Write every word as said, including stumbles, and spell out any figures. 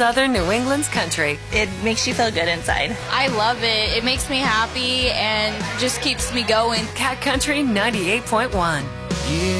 Southern New England's country. It makes you feel good inside. I love it. It makes me happy and just keeps me going. Cat Country ninety-eight point one. Yeah.